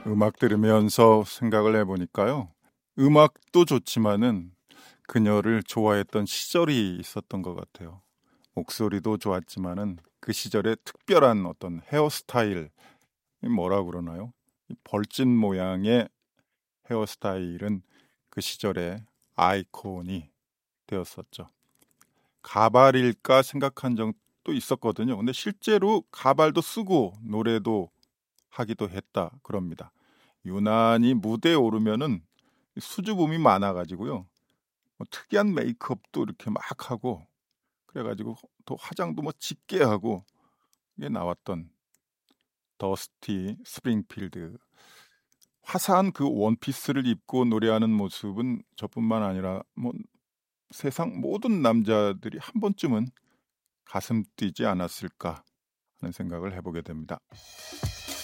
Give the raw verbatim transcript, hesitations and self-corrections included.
음악 들으면서 생각을 해보니까요. 음악도 좋지만은 그녀를 좋아했던 시절이 있었던 것 같아요. 목소리도 좋았지만은 그 시절의 특별한 어떤 헤어스타일, 뭐라 그러나요? 이 벌집 모양의 헤어스타일은 그 시절의 아이콘이 되었었죠. 가발일까 생각한 적도 있었거든요. 근데 실제로 가발도 쓰고 노래도 하기도 했다 그럽니다. 유난히 무대에 오르면은 수줍음이 많아가지고요. 뭐 특이한 메이크업도 이렇게 막 하고 그래가지고 또 화장도 뭐 짙게 하고 이게 나왔던 더스티 스프링필드. 화사한 그 원피스를 입고 노래하는 모습은 저뿐만 아니라 뭐 세상 모든 남자들이 한 번쯤은 가슴 뛰지 않았을까 하는 생각을 해보게 됩니다.